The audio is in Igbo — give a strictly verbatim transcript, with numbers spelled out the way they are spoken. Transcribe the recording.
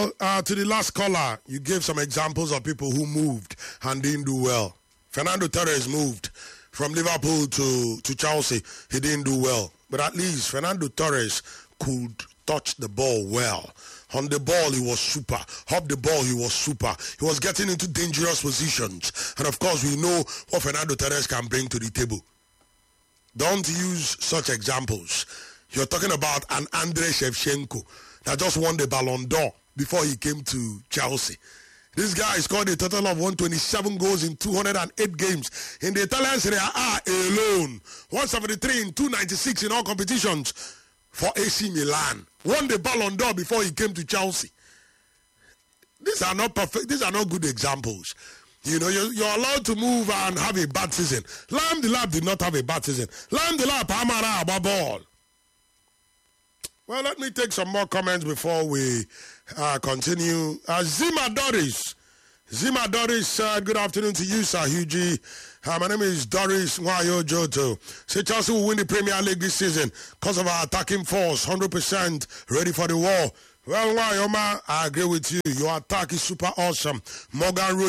Well, uh, to the last caller, you gave some examples of people who moved and didn't do well. Fernando Torres moved from Liverpool to, to Chelsea. He didn't do well. But at least Fernando Torres could touch the ball well. On the ball, he was super. Up the ball, he was super. He was getting into dangerous positions. And of course, we know what Fernando Torres can bring to the table. Don't use such examples. You're talking about an Andrei Shevchenko that just won the Ballon d'Or before he came to Chelsea. This guy scored a total of one hundred twenty-seven goals in two hundred eight games. In the Italian Serie A alone, one seventy-three in two ninety-six in all competitions for A C Milan. Won the Ballon d'Or before he came to Chelsea. These are not perfect. These are not good examples. You know, you're, you're allowed to move and have a bad season. Lam Delap did not have a bad season. Lam Delap, Amara, Ababall. Well, let me take some more comments before we uh, continue. Uh, Zima Doris. Zima Doris said, good afternoon to you, Sir Hughie. Uh, my name is Doris Nwayo Joto. Say Chelsea will win the Premier League this season because of our attacking force, one hundred percent ready for the war. Well, Nwayoma, I agree with you. Your attack is super awesome. Morgan Road